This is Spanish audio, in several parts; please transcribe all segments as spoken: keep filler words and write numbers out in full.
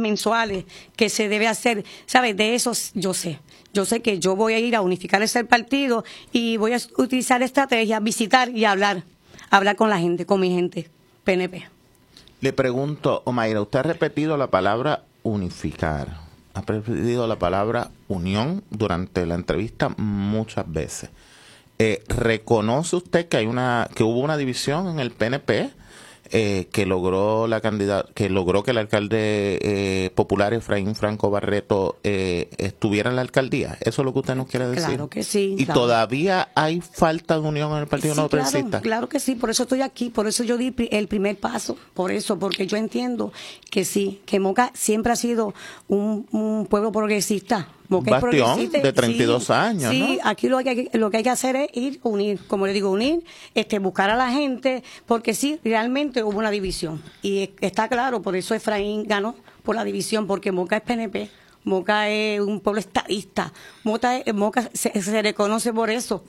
mensuales que se debe hacer, ¿sabes? De eso yo sé. Yo sé que yo voy a ir a unificar ese partido y voy a utilizar estrategias, visitar y hablar, hablar con la gente, con mi gente, P N P. Le pregunto, Omaira, usted ha repetido la palabra unificar, ha repetido la palabra unión durante la entrevista muchas veces. Eh, ¿Reconoce usted que hay una, que hubo una división en el P N P eh, que logró la candidata, que logró que el alcalde eh, popular Efraín Franco Barreto eh, estuviera en la alcaldía? ¿Eso es lo que usted nos quiere decir? Claro que sí. ¿Y claro. todavía hay falta de unión en el Partido sí, Nuevo claro, Progresista? Claro que sí, por eso estoy aquí, por eso yo di el primer paso, por eso, porque yo entiendo que sí, que Moca siempre ha sido un, un pueblo progresista. Un bastión de treinta y dos sí, años, sí, ¿no? aquí lo que, hay, lo que hay que hacer es ir, unir, como le digo, unir, este, buscar a la gente, porque sí, realmente hubo una división. Y está claro, por eso Efraín ganó por la división, porque Moca es P N P, Moca es un pueblo estadista, Moca, es, Moca se, se reconoce por eso,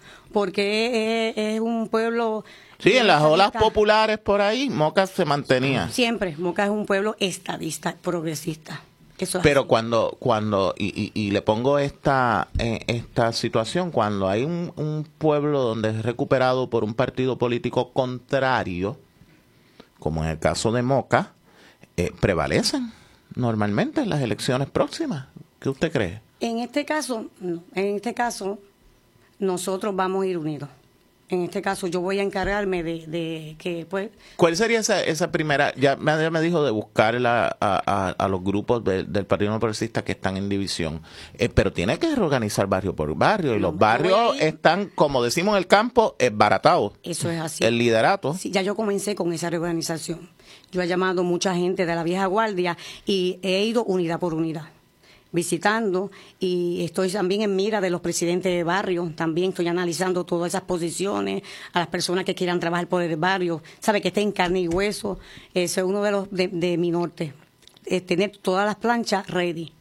porque es, es un pueblo... Sí, en las olas populares por ahí, Moca se mantenía. Siempre, Moca es un pueblo estadista, progresista. Eso Pero así. cuando, cuando y, y, y le pongo esta eh, esta situación, cuando hay un, un pueblo donde es recuperado por un partido político contrario, como en el caso de Moca, eh, prevalecen normalmente en las elecciones próximas. ¿Qué usted cree? En este caso, no. En este caso, nosotros vamos a ir unidos. En este caso, yo voy a encargarme de, de que, pues... ¿Cuál sería esa, esa primera? Ya me, ya me dijo de buscar la, a, a, a los grupos de, del Partido No Progresista que están en división. Eh, pero tiene que reorganizar barrio por barrio. Y No, los barrios están, como decimos en el campo, esbaratados. Eso es así. El liderato. Sí, ya yo comencé con esa reorganización. Yo he llamado mucha gente de la vieja guardia y he ido unidad por unidad, visitando, y estoy también en mira de los presidentes de barrio, también estoy analizando todas esas posiciones, a las personas que quieran trabajar por el barrio, sabe que estén en carne y hueso. Ese es uno de los de, de mi norte, es tener todas las planchas ready.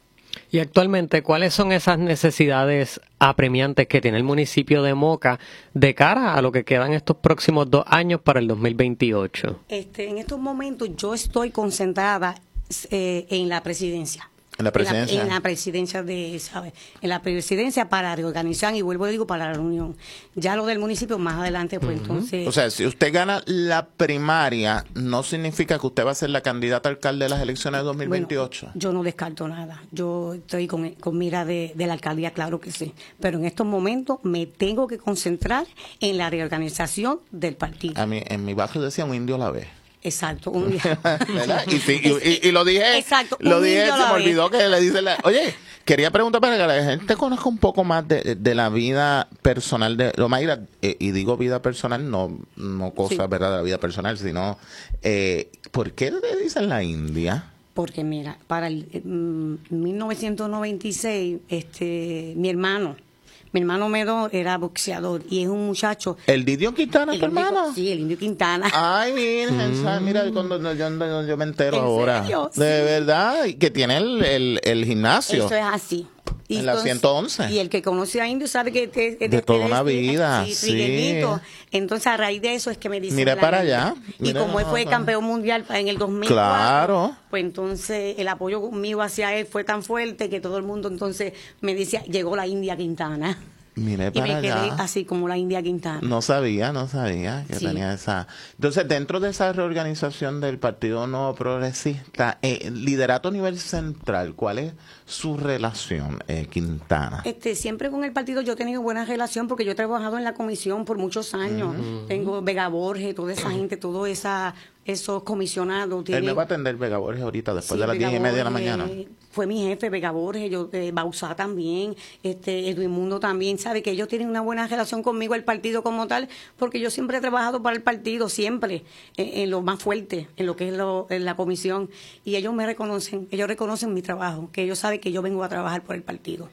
Y actualmente, ¿cuáles son esas necesidades apremiantes que tiene el municipio de Moca de cara a lo que quedan estos próximos dos años para el dos mil veintiocho? Este, en estos momentos yo estoy concentrada eh, en la presidencia. En la presidencia. En la, en la presidencia de, ¿sabes? En la presidencia para reorganizar y vuelvo a digo para la reunión. Ya lo del municipio más adelante, pues uh-huh. entonces. O sea, si usted gana la primaria, no significa que usted va a ser la candidata a alcalde de las elecciones de dos mil veintiocho. Bueno, yo no descarto nada. Yo estoy con, con mira de, de la alcaldía, claro que sí. Pero en estos momentos me tengo que concentrar en la reorganización del partido. A mí, en mi barrio decía un indio a la vez. Exacto, un día. y, sí, y, y, y lo dije, Exacto, lo dije, se me olvidó vez. que le dice la... Oye, quería preguntar para que la gente conozca un poco más de, de la vida personal de Omaira, eh, y digo vida personal, no no cosas, sí. ¿verdad?, de la vida personal, sino, eh, ¿por qué le dicen la India? Porque mira, para el eh, mil novecientos noventa y seis, este, mi hermano, Mi hermano Medo era boxeador y es un muchacho. ¿El Didio Quintana, tu hermano? Sí, el Indio Quintana. Ay, mira, mm. mira cuando yo, yo, yo me entero ¿En ahora. serio? De sí. verdad, que tiene el, el, el gimnasio. Eso es así. Y en la ciento once. Y el que conoce a Indio sabe que... que, que de toda que una es, vida, sí. sí. Entonces, a raíz de eso es que me dicen... Mire para allá. Y Mire, como él no, fue no. campeón mundial en el dos mil cuatro, claro. pues entonces el apoyo conmigo hacia él fue tan fuerte que todo el mundo entonces me decía, llegó la India Quintana. Mire y para me quedé allá. así como la India Quintana. No sabía, no sabía que Sí. tenía esa... Entonces, dentro de esa reorganización del Partido Nuevo Progresista, eh, liderato a nivel central, ¿cuál es su relación, eh, Quintana? Este, siempre con el partido yo he tenido buena relación porque yo he trabajado en la comisión por muchos años. Uh-huh. Tengo Vega Borges, toda esa gente, todos esa, esos comisionados. Él me va a atender Vega Borges ahorita, después Sí, de las Vega diez y media de la Borges mañana. Fue mi jefe, Vega Borges, yo, eh, Bausá también, este, Edwin Mundo también, sabe que ellos tienen una buena relación conmigo, el partido como tal, porque yo siempre he trabajado para el partido, siempre, en, en lo más fuerte, en lo que es lo, en la comisión, y ellos me reconocen, ellos reconocen mi trabajo, que ellos saben que yo vengo a trabajar por el partido.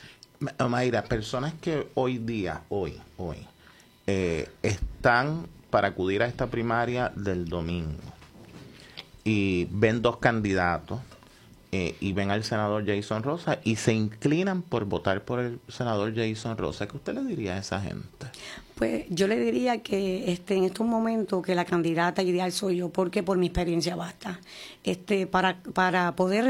Mayra, personas que hoy día, hoy, hoy, eh, están para acudir a esta primaria del domingo y ven dos candidatos, Eh, y ven al senador Jason Rosa y se inclinan por votar por el senador Jason Rosa, ¿qué usted le diría a esa gente? Pues yo le diría que este en estos momentos que la candidata ideal soy yo, porque por mi experiencia basta. Este para para poder